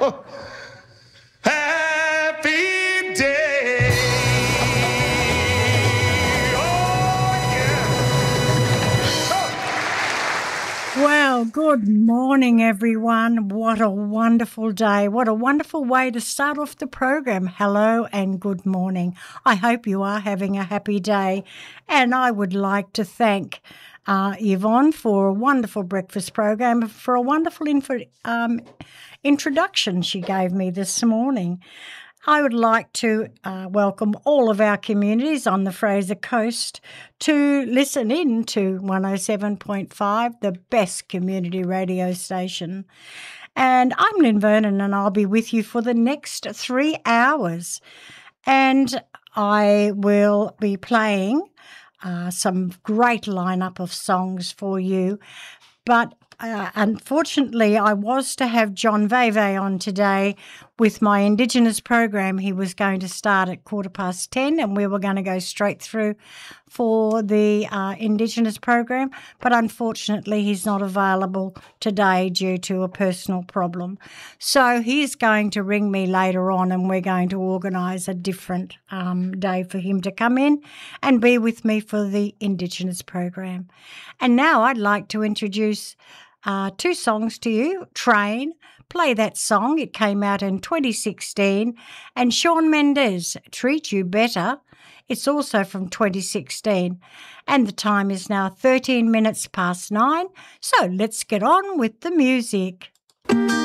Happy day. Oh, yeah. Well, good morning, everyone. What a wonderful day. What a wonderful way to start off the program. Hello and good morning. I hope you are having a happy day. And I would like to thank Yvonne for a wonderful breakfast program, for a wonderful introduction she gave me this morning. I would like to welcome all of our communities on the Fraser Coast to listen in to 107.5, the best community radio station. And I'm Lynn Vernon, and I'll be with you for the next 3 hours. And I will be playing some great lineup of songs for you. But unfortunately, I was to have John Veve on today with my Indigenous program. He was going to start at 10:15, and we were going to go straight through for the Indigenous program. But unfortunately, he's not available today due to a personal problem. So he's going to ring me later on, and we're going to organise a different day for him to come in and be with me for the Indigenous program. And now I'd like to introduce two songs to you. Train, play that song. It came out in 2016. And Shawn Mendes, Treat You Better. It's also from 2016. And the time is now 13 minutes past 9. So let's get on with the music.